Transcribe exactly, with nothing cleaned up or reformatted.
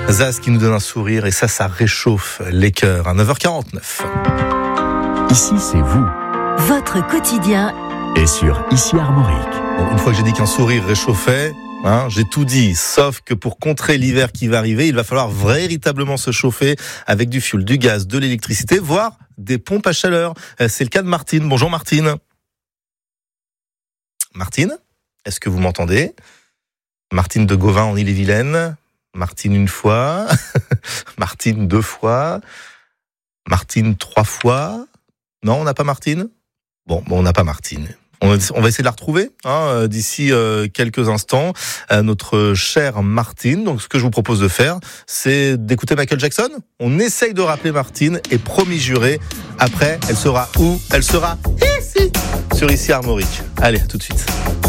Zaz qui nous donne un sourire et ça, ça réchauffe les cœurs. À neuf heures quarante-neuf. Ici, c'est vous. Votre quotidien Et sur Ici Armorique. Bon, une fois que j'ai dit qu'un sourire réchauffait, hein, j'ai tout dit. Sauf que pour contrer l'hiver qui va arriver, il va falloir véritablement se chauffer avec du fioul, du gaz, de l'électricité, voire des pompes à chaleur. C'est le cas de Martine. Bonjour Martine. Martine, est-ce que vous m'entendez ? Martine de Gauvin en Ille-et-Vilaine. Martine une fois. Martine deux fois. Martine trois fois. Non, on n'a pas Martine ? Bon, bon on n'a pas Martine. On va essayer de la retrouver hein, d'ici euh, quelques instants. Euh, notre chère Martine. Donc, ce que je vous propose de faire, c'est d'écouter Michael Jackson. On essaye de rappeler Martine et promis juré, après, elle sera où ? Elle sera ici, sur Ici Armorique. Allez, à tout de suite.